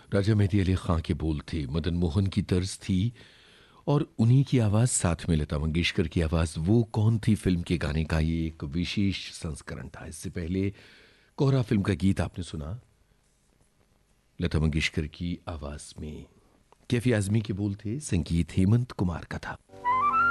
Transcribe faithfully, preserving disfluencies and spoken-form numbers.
राजा मेहदी अली खां के बोल थे, मदन मोहन की तर्ज थी और उन्हीं की आवाज़ साथ में लता मंगेशकर की आवाज़। वो कौन थी फिल्म के गाने का ये एक विशेष संस्करण था। इससे पहले कोहरा फिल्म का गीत आपने सुना लता मंगेशकर की आवाज़ में। कैफी आज़मी के बोल थे, संगीत हेमंत कुमार का था।